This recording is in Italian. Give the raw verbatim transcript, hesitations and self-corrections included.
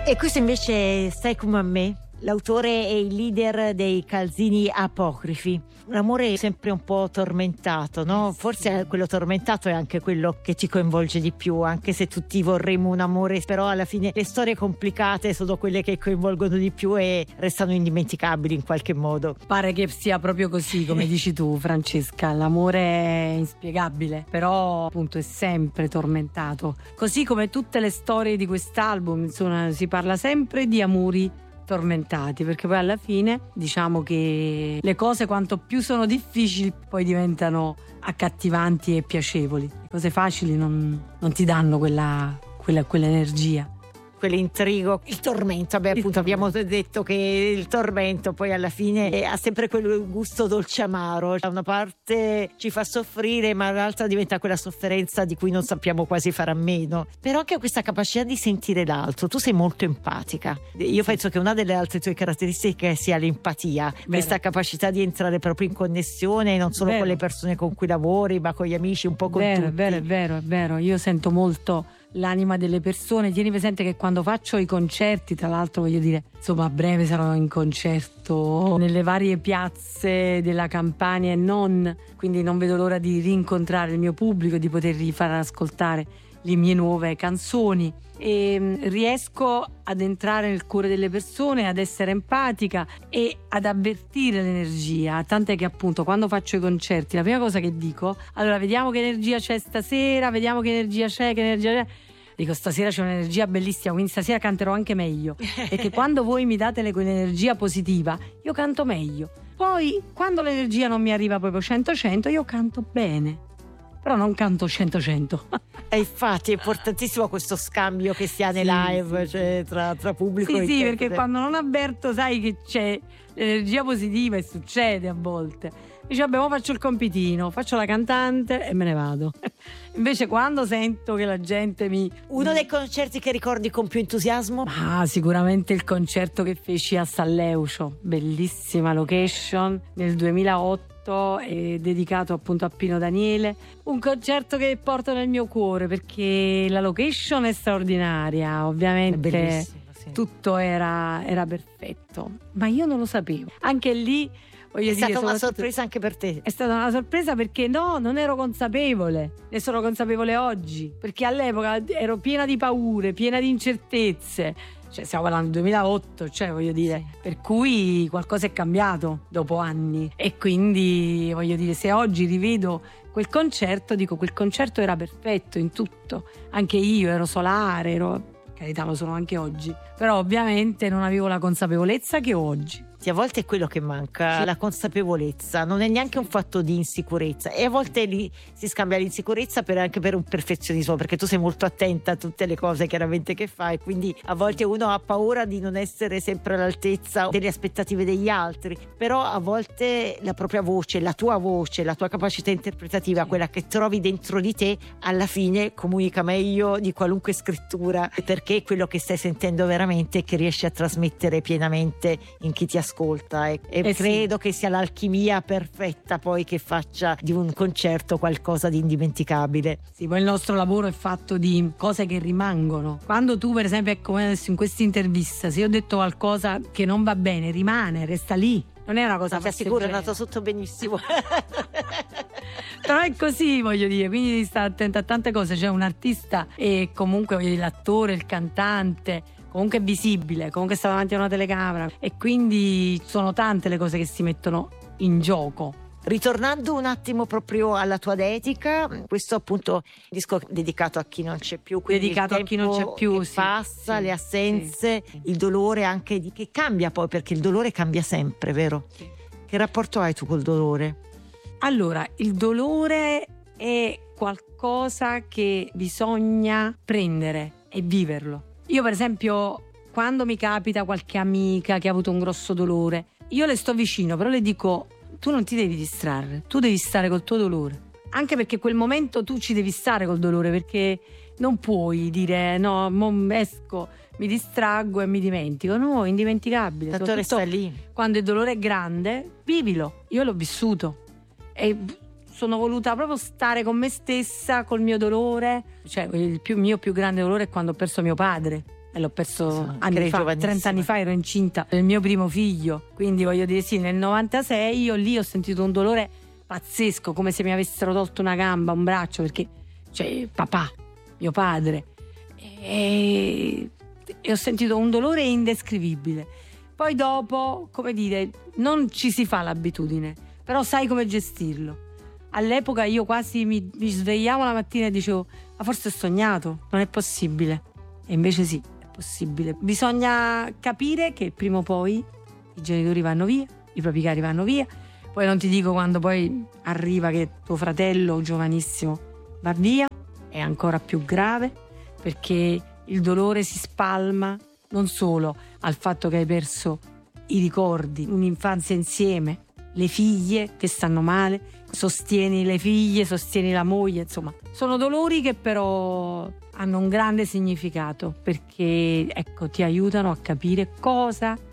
E questo invece Stai come a me, l'autore e il leader dei Calzini Apocrifi. Un amore sempre un po' tormentato, no? Forse quello tormentato è anche quello che ci coinvolge di più, anche se tutti vorremmo un amore, però alla fine le storie complicate sono quelle che coinvolgono di più e restano indimenticabili in qualche modo. Pare che sia proprio così, come dici tu, Francesca. L'amore è inspiegabile, però appunto è sempre tormentato. Così come tutte le storie di quest'album, insomma, si parla sempre di amori tormentati, perché poi alla fine diciamo che le cose quanto più sono difficili poi diventano accattivanti e piacevoli. Le cose facili non, non ti danno quella, quella, quell'energia. Quell'intrigo, il tormento. Beh, appunto abbiamo detto che il tormento poi alla fine ha sempre quel gusto dolce amaro. Da una parte ci fa soffrire, ma dall'altra diventa quella sofferenza di cui non sappiamo quasi fare a meno. Però anche questa capacità di sentire l'altro. Tu sei molto empatica. Io penso che una delle altre tue caratteristiche sia l'empatia. Vero. Questa capacità di entrare proprio in connessione non solo vero. Con le persone con cui lavori, ma con gli amici, un po' con vero, tutti. È vero, è vero, è vero. Io sento molto l'anima delle persone. Tieni presente che quando faccio i concerti, tra l'altro voglio dire, insomma a breve sarò in concerto nelle varie piazze della Campania e non, quindi non vedo l'ora di rincontrare il mio pubblico, di potergli far ascoltare le mie nuove canzoni e riesco ad entrare nel cuore delle persone, ad essere empatica e ad avvertire l'energia, tant'è che appunto quando faccio i concerti la prima cosa che dico, allora vediamo che energia c'è stasera, vediamo che energia c'è, che energia c'è. Dico stasera c'è un'energia bellissima, quindi stasera canterò anche meglio, perché quando voi mi date quell'energia positiva io canto meglio. Poi quando l'energia non mi arriva proprio cento cento io canto bene, però non canto cento cento. E infatti è importantissimo questo scambio che si ha nei sì, live, sì, cioè, tra, tra pubblico sì, e sì, interprete. perché quando non avverto sai che c'è l'energia positiva e succede a volte. Dice vabbè, ora faccio il compitino, faccio la cantante e me ne vado. Invece quando sento che la gente mi... Uno dei concerti che ricordi con più entusiasmo? Ah, sicuramente il concerto che feci a San Leucio, bellissima location nel duemilaotto, è dedicato appunto a Pino Daniele, un concerto che porto nel mio cuore perché la location è straordinaria, ovviamente è sì. Tutto era, era perfetto, ma io non lo sapevo, anche lì voglio è dire, stata una sorpresa anche per te. È stata una sorpresa perché no, non ero consapevole, ne sono consapevole oggi, perché all'epoca ero piena di paure, piena di incertezze. Cioè stiamo parlando del duemilaotto, cioè voglio dire, sì. Per cui qualcosa è cambiato dopo anni e quindi voglio dire, se oggi rivedo quel concerto, dico quel concerto era perfetto in tutto, anche io ero solare, ero, per carità lo sono anche oggi, però ovviamente non avevo la consapevolezza che ho oggi. A volte è quello che manca, sì. La consapevolezza, non è neanche un fatto di insicurezza e a volte lì si scambia l'insicurezza per, anche per un perfezionismo, perché tu sei molto attenta a tutte le cose chiaramente che fai, quindi a volte uno ha paura di non essere sempre all'altezza delle aspettative degli altri, però a volte la propria voce, la tua voce, la tua capacità interpretativa, quella che trovi dentro di te, alla fine comunica meglio di qualunque scrittura, perché è quello che stai sentendo veramente e che riesci a trasmettere pienamente in chi ti ascolta. Ascolta e, e eh credo sì. Che sia l'alchimia perfetta poi che faccia di un concerto qualcosa di indimenticabile. Sì, poi il nostro lavoro è fatto di cose che rimangono. Quando tu per esempio, ecco, adesso in questa intervista, se io ho detto qualcosa che non va bene, rimane, resta lì. Non è una cosa ti assicuro, è andato sotto benissimo. Però è così, voglio dire, quindi devi stare attento a tante cose. C'è un artista e comunque voglio dire, l'attore, il cantante, comunque è visibile, comunque sta davanti a una telecamera e quindi sono tante le cose che si mettono in gioco. Ritornando un attimo proprio alla tua dedica, questo appunto disco dedicato a chi non c'è più, dedicato a chi non c'è più, che sì, passa, sì, le assenze, sì, il dolore anche di che cambia poi, perché il dolore cambia sempre, vero? Sì. Che rapporto hai tu col dolore? Allora, il dolore è qualcosa che bisogna prendere e viverlo. Io per esempio quando mi capita qualche amica che ha avuto un grosso dolore, io le sto vicino, però le dico tu non ti devi distrarre, tu devi stare col tuo dolore, anche perché quel momento tu ci devi stare col dolore, perché non puoi dire no, mo esco, mi distraggo e mi dimentico, no, è indimenticabile. Tanto resta lì. Quando il dolore è grande, vivilo, io l'ho vissuto e sono voluta proprio stare con me stessa, col mio dolore. Cioè il più, mio più grande dolore è quando ho perso mio padre, e l'ho perso Sì, anni eri fa, giovanissima. trenta anni fa ero incinta del mio primo figlio, quindi voglio dire sì, nel novantasei io lì ho sentito un dolore pazzesco, come se mi avessero tolto una gamba, un braccio, perché cioè papà, mio padre, e, e ho sentito un dolore indescrivibile. Poi dopo, come dire, non ci si fa l'abitudine, però sai come gestirlo. All'epoca io quasi mi, mi svegliavo la mattina e dicevo ma forse ho sognato, non è possibile. E invece sì, è possibile. Bisogna capire che prima o poi i genitori vanno via, i propri cari vanno via. Poi non ti dico quando poi arriva che tuo fratello giovanissimo va via, è ancora più grave, perché il dolore si spalma non solo al fatto che hai perso i ricordi, un'infanzia insieme, le figlie che stanno male, sostieni le figlie, sostieni la moglie, insomma, sono dolori che però hanno un grande significato, perché ecco, ti aiutano a capire cosa